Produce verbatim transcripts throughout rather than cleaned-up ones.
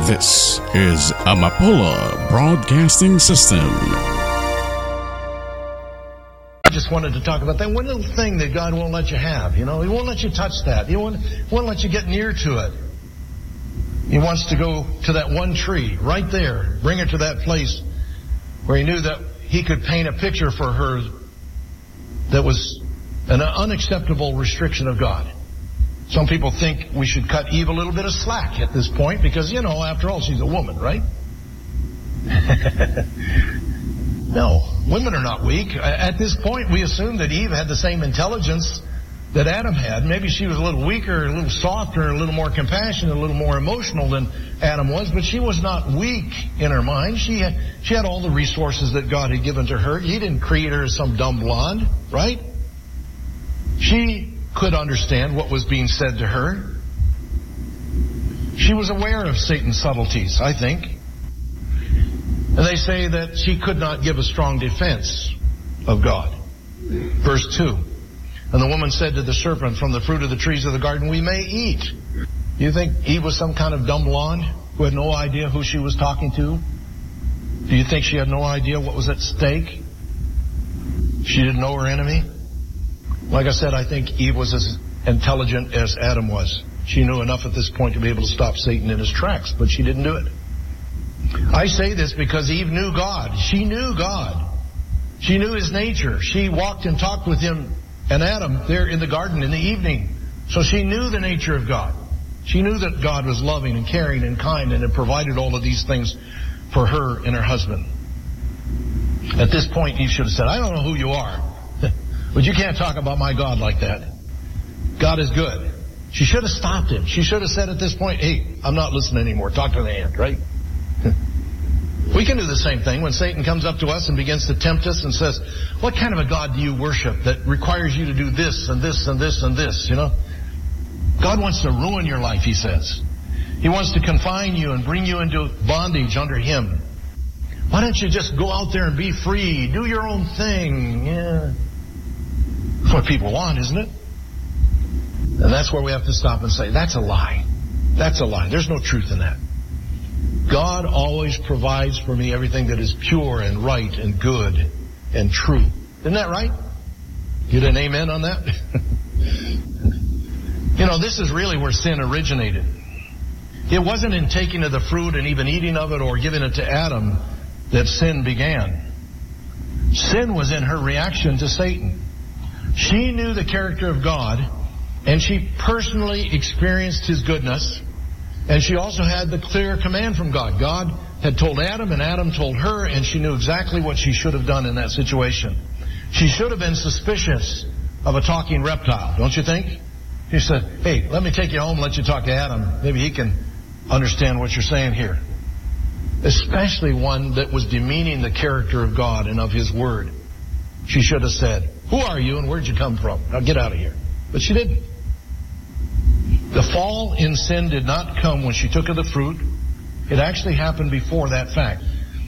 This is Amapola Broadcasting System. I just wanted to talk about that one little thing that God won't let you have. You know, He won't let you touch that. He won't, won't let you get near to it. He wants to go to that one tree right there, bring her to that place where He knew that He could paint a picture for her that was an unacceptable restriction of God. Some people think we should cut Eve a little bit of slack at this point because, you know, after all, she's a woman, right? No, women are not weak. At this point, we assume that Eve had the same intelligence that Adam had. Maybe she was a little weaker, a little softer, a little more compassionate, a little more emotional than Adam was, but she was not weak in her mind. She had, she had all the resources that God had given to her. He didn't create her as some dumb blonde, right? She could understand what was being said to her. She was aware of Satan's subtleties, I think. And they say that she could not give a strong defense of God. Verse two. And the woman said to the serpent, from the fruit of the trees of the garden we may eat. You think Eve was some kind of dumb blonde who had no idea who she was talking to? Do you think she had no idea what was at stake? She didn't know her enemy? Like I said, I think Eve was as intelligent as Adam was. She knew enough at this point to be able to stop Satan in his tracks, but she didn't do it. I say this because Eve knew God. She knew God. She knew His nature. She walked and talked with Him and Adam there in the garden in the evening. So she knew the nature of God. She knew that God was loving and caring and kind and had provided all of these things for her and her husband. At this point, Eve should have said, I don't know who you are, but you can't talk about my God like that. God is good. She should have stopped him. She should have said at this point, hey, I'm not listening anymore. Talk to the ant, right? We can do the same thing when Satan comes up to us and begins to tempt us and says, what kind of a God do you worship that requires you to do this and this and this and this, you know? God wants to ruin your life, he says. He wants to confine you and bring you into bondage under Him. Why don't you just go out there and be free? Do your own thing. Yeah. That's what people want, isn't it? And that's where we have to stop and say, that's a lie. That's a lie. There's no truth in that. God always provides for me everything that is pure and right and good and true. Isn't that right? Get an amen on that? You know, this is really where sin originated. It wasn't in taking of the fruit and even eating of it or giving it to Adam that sin began. Sin was in her reaction to Satan. She knew the character of God, and she personally experienced His goodness. And she also had the clear command from God. God had told Adam, and Adam told her, and she knew exactly what she should have done in that situation. She should have been suspicious of a talking reptile, don't you think? She said, hey, let me take you home and let you talk to Adam. Maybe he can understand what you're saying here. Especially one that was demeaning the character of God and of His Word. She should have said, who are you and where'd you come from? Now get out of here. But she didn't. The fall in sin did not come when she took of the fruit. It actually happened before that fact.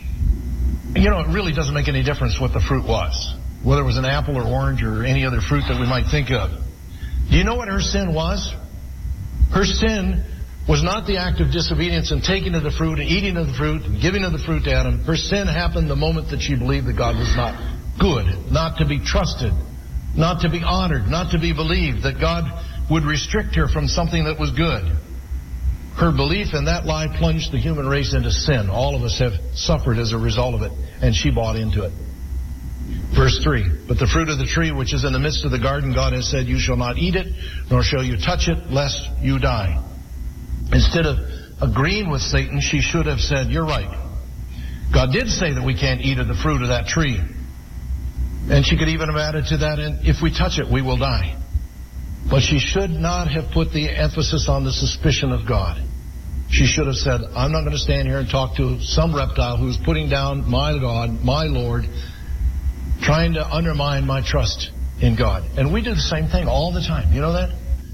You know, it really doesn't make any difference what the fruit was, whether it was an apple or orange or any other fruit that we might think of. Do you know what her sin was? Her sin was not the act of disobedience and taking of the fruit and eating of the fruit and giving of the fruit to Adam. Her sin happened the moment that she believed that God was not good, not to be trusted, not to be honored, not to be believed, that God would restrict her from something that was good. Her belief in that lie plunged the human race into sin. All of us have suffered as a result of it, and she bought into it. Verse three, but the fruit of the tree which is in the midst of the garden, God has said, you shall not eat it, nor shall you touch it, lest you die. Instead of agreeing with Satan, she should have said, you're right. God did say that we can't eat of the fruit of that tree. And she could even have added to that, and if we touch it, we will die. But she should not have put the emphasis on the suspicion of God. She should have said, I'm not going to stand here and talk to some reptile who's putting down my God, my Lord, trying to undermine my trust in God. And we do the same thing all the time. You know that?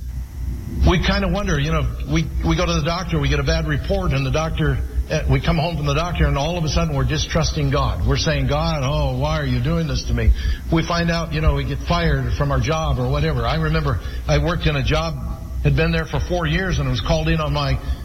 We kind of wonder, you know, we, we go to the doctor, we get a bad report, and the doctor, we come home from the doctor, and all of a sudden we're distrusting God. We're saying, God, oh, why are you doing this to me? We find out, you know, we get fired from our job or whatever. I remember I worked in a job, had been there for four years, and was called in on my